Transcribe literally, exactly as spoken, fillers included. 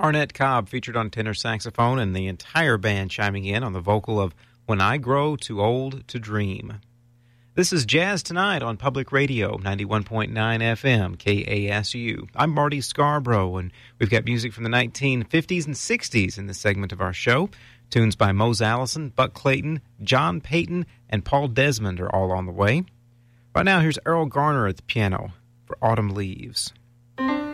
Arnett Cobb featured on tenor saxophone and the entire band chiming in on the vocal of When I Grow Too Old to Dream. This is Jazz Tonight on Public Radio, ninety-one point nine F M, K A S U. I'm Marty Scarborough, and we've got music from the nineteen fifties and sixties in this segment of our show. Tunes by Mose Allison, Buck Clayton, John Payton, and Paul Desmond are all on the way. Right now, here's Errol Garner at the piano for Autumn Leaves.